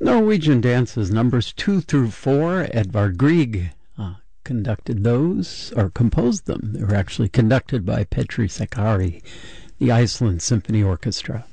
Norwegian dances numbers 2 through 4. Edvard Grieg conducted those, or composed them. They were actually conducted by Petri Sakari, the Iceland Symphony Orchestra.